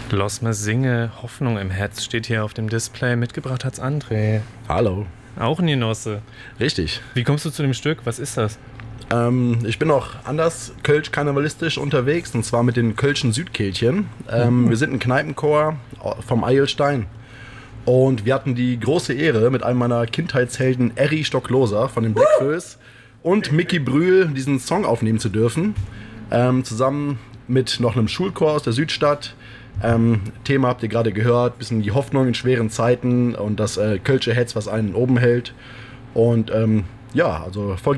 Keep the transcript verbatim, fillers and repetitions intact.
Lass mal singe, Hoffnung im Herz steht hier auf dem Display. Mitgebracht hat's André. Hallo. Auch ein Genosse. Richtig. Wie kommst du zu dem Stück? Was ist das? Ähm, ich bin auch anders kölsch-karnevalistisch unterwegs, und zwar mit den Kölschen Südkehlchen. Ähm, mhm. Wir sind ein Kneipenchor vom Eilstein. Und wir hatten die große Ehre, mit einem meiner Kindheitshelden Erri Stockloser von den Blackfoes und Mickey Brühl diesen Song aufnehmen zu dürfen. Ähm, zusammen mit noch einem Schulchor aus der Südstadt. Ähm, Thema habt ihr gerade gehört, bisschen die Hoffnung in schweren Zeiten und das äh, Kölsche Herz, was einen oben hält. Und ähm, ja, also voll